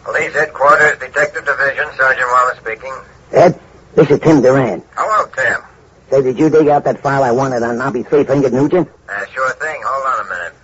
Police Headquarters, Detective Division, Sergeant Wallace speaking. Ed, this is Tim Duran. Hello, Tim. Say, did you dig out that file I wanted on Nobby Three-Fingered Nugent? Sure thing. Hold on a minute.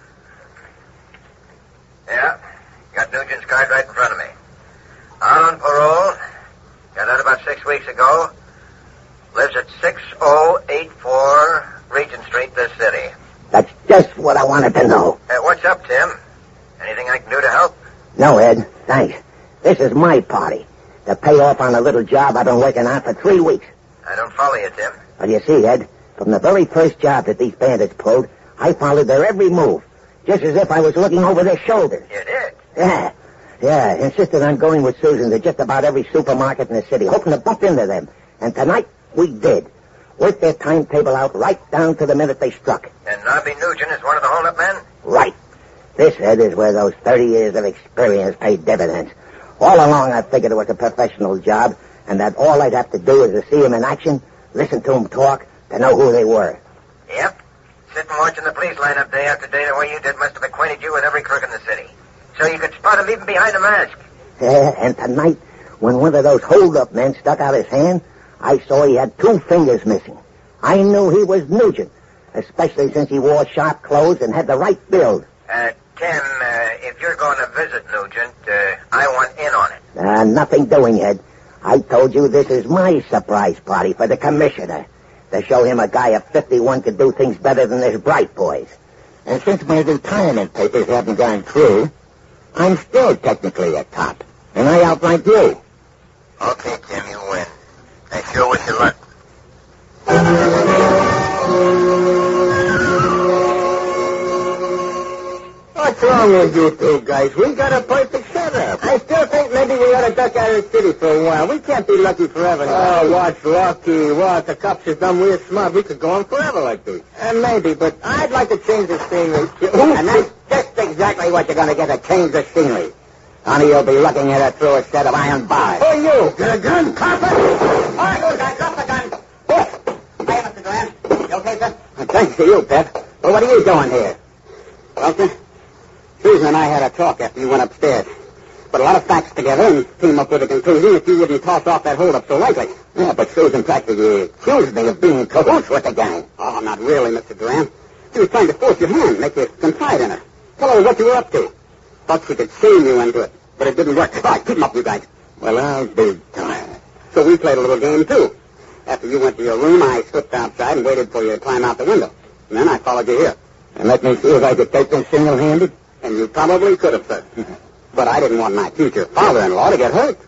Yeah, got Nugent's card right in front of me. On parole. Got out about 6 weeks ago. Lives at 6084 Regent Street, this city. That's just what I wanted to know. What's up, Tim? Anything I can do to help? No, Ed, thanks. This is my party. To pay off on a little job I've been working on for 3 weeks. I don't follow you, Tim. Well, you see, Ed, from the very first job that these bandits pulled, I followed their every move, just as if I was looking over their shoulders. You did? Yeah, insisted on going with Susan to just about every supermarket in the city, hoping to bump into them. And tonight, we did. Worked their timetable out right down to the minute they struck. And Nobby Nugent is one of the hold-up men? Right. This, Ed, is where those 30 years of experience paid dividends. All along I figured it was a professional job, and that all I'd have to do is to see him in action, listen to him talk, to know who they were. Yep. Sitting watching the police line up day after day the way you did must have acquainted you with every crook in the city. So you could spot him even behind a mask. Yeah, and tonight, when one of those hold-up men stuck out his hand, I saw he had 2 fingers missing. I knew he was Nugent, especially since he wore sharp clothes and had the right build. Tim, if you're going to visit Nugent, I want in on it. Nothing doing, Ed. I told you this is my surprise party for the commissioner. To show him a guy of 51 could do things better than his bright boys. And since my retirement papers haven't gone through, I'm still technically a top. And I outranked you. Okay, Tim, you win. I sure wish you luck. What's wrong with you two guys? We got a perfect setup. I still think maybe we ought to duck out of the city for a while. We can't be lucky forever now. Oh, what's lucky? What? The cops are done. We're smart. We could go on forever like this. Maybe, but I'd like to change the scenery. And that's just exactly what you're going to get, to change the scenery. Honey, you'll be looking at it through a set of iron bars. Who are you? Got a gun, copper? All right, good guy. Drop the gun. Hey, Mr. Duran. You okay, sir? Thanks to you, Pep. Well, what are you doing here? Well, sir, Susan and I had a talk after you went upstairs. Put a lot of facts together and came up with a conclusion that you wouldn't toss off that hold-up so lightly. Yeah, but Susan practically accused me of being in cahoots with the gang. Oh, not really, Mr. Duran. She was trying to force your hand, make you confide in her. Tell her what you were up to. Thought she could shame you into it, but it didn't work. All right, keep them up, you guys. Well, I'll be darned. So we played a little game, too. After you went to your room, I slipped outside and waited for you to climb out the window. And then I followed you here. And let me see if I could take them single-handed? And you probably could have, sir. But I didn't want my future father-in-law to get hurt.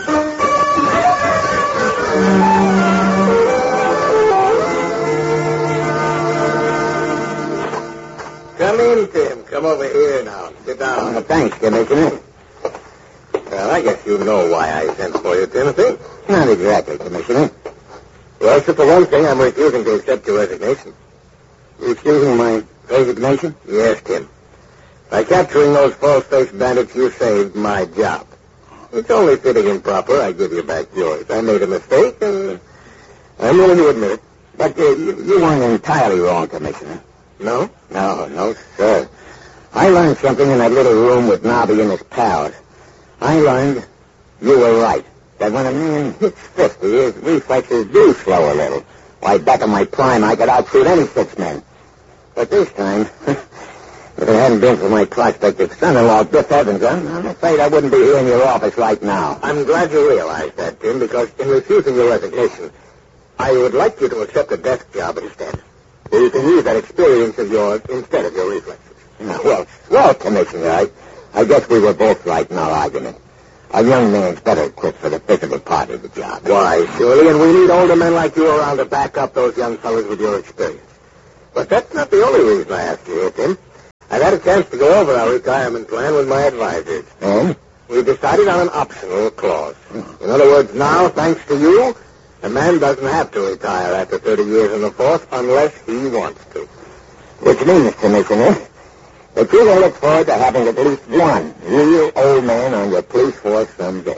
Come in, Tim. Come over here now. Sit down. Thanks, Commissioner. Well, I guess you know why I sent for you, Timothy. Not exactly, Commissioner. Well, except for one thing, I'm refusing to accept your resignation. Refusing my resignation? Yes, Tim. By capturing those false-faced bandits, you saved my job. It's only fitting and proper I give you back yours. I made a mistake, and I'm willing to admit it. But you weren't entirely wrong, Commissioner. No? No, sir. I learned something in that little room with Nobby and his pals. I learned you were right. That when a man hits 50, his reflexes do slow a little. Why, back in my prime, I could outshoot any 6 men. But this time, if it hadn't been for my prospective son-in-law, Biff Evans, I'm afraid I wouldn't be here in your office right now. I'm glad you realize that, Tim, because in refusing your resignation, I would like you to accept a desk job instead. So you can use that experience of yours instead of your reflexes. Well, Commissioner, I guess we were both right in our argument. A young man's better equipped for the physical part of the job. Why, surely, and we need older men like you around to back up those young fellas with your experience. But that's not the only reason I asked you here, Tim. I've had a chance to go over our retirement plan with my advisors. And? We decided on an optional clause. In other words, now, thanks to you, a man doesn't have to retire after 30 years in the force unless he wants to. Which means, Commissioner, that you will look forward to having at least one real old man on your police force someday.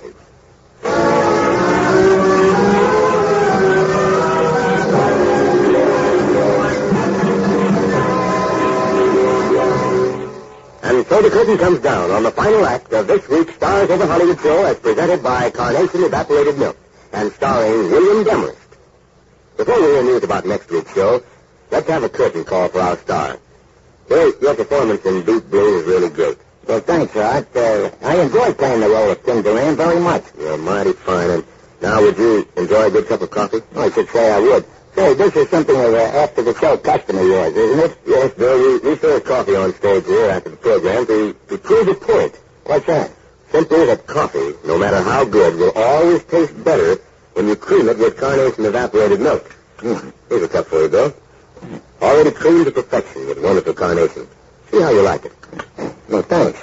And So the curtain comes down on the final act of this week's Stars Over Hollywood show as presented by Carnation Evaporated Milk and starring William Demarest. Before we hear news about next week's show, let's have a curtain call for our star. Bill, your performance in Deep Blue is really great. Well, thanks, Art. I enjoyed playing the role of Tim Duran very much. You're mighty fine. And now, would you enjoy a good cup of coffee? I should say I would. Say, this is something of after the show custom of yours, isn't it? Yes, Bill. We serve coffee on stage here after the program to prove a point. What's that? Simply that coffee, no matter how good, will always taste better when you cream it with Carnation Evaporated Milk. Here's a cup for you, Bill. Already creamed to perfection with wonderful Carnation. See how you like it. Well, thanks.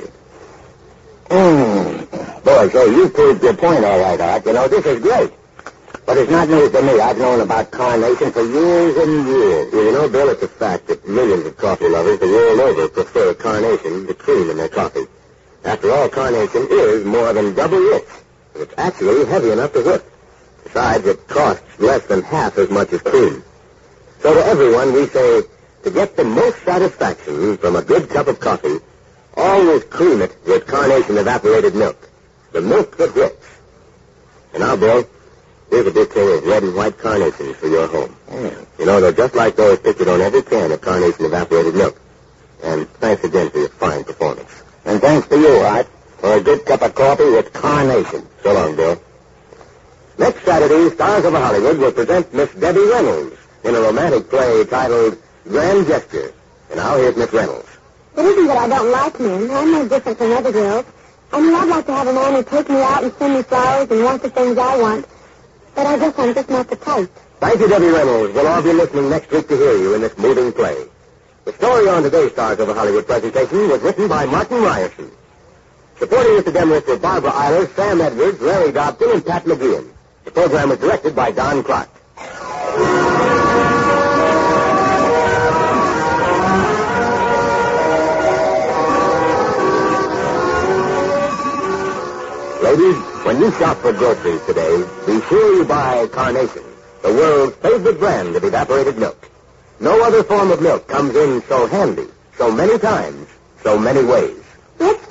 Boy, so you proved your point all right, Art. You know, this is great. But it's not news to me. I've known about Carnation for years and years. Well, you know, Bill, it's a fact that millions of coffee lovers the world over prefer Carnation to cream in their coffee. After all, Carnation is more than double rich. It's actually heavy enough to whip. Besides, it costs less than half as much as cream. So to everyone, we say, to get the most satisfaction from a good cup of coffee, always cream it with Carnation Evaporated Milk. The milk that whips. And now, Bill, here's a bouquet of red and white carnations for your home. You know, they're just like those pictured on every can of Carnation Evaporated Milk. And thanks again for your fine performance. And thanks to you, Art, for a good cup of coffee with Carnation. So long, Bill. Next Saturday, Stars Over Hollywood will present Miss Debbie Reynolds in a romantic play titled Grand Gesture. And now here's Miss Reynolds. It isn't that I don't like men. I'm no different from other girls. I mean, I'd like to have a man who'd take me out and send me flowers and want the things I want. But I guess I'm just not the type. Thank you, Debbie Reynolds. We'll all be listening next week to hear you in this moving play. The story on today's Stars Over Hollywood presentation was written by Martin Ryerson. Supporting Mr. Demarest were Barbara Eilers, Sam Edwards, Larry Dobson, and Pat McGeehan. The program was directed by Don Clark. Ladies, when you shop for groceries today, be sure you buy Carnation, the world's favorite brand of evaporated milk. No other form of milk comes in so handy, so many times, so many ways. Let's